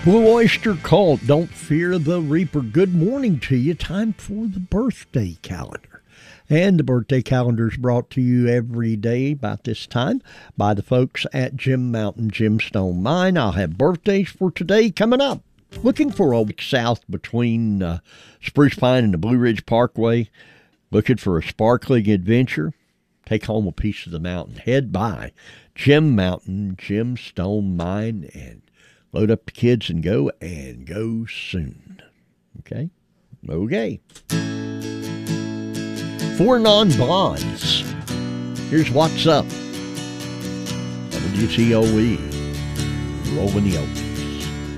Blue Oyster Cult, Don't Fear the Reaper. Good morning to you. Time for the birthday calendar. And the birthday calendar is brought to you every day about this time by the folks at Jim Mountain Gemstone Mine. I'll have birthdays for today coming up. Looking for a week south between Spruce Pine and the Blue Ridge Parkway. Looking for a sparkling adventure. Take home a piece of the mountain. Head by Jim Mountain Gemstone Mine and load up the kids and go soon. Okay? Okay. For non-bonds, here's What's Up. WTOE. Rolling the oak.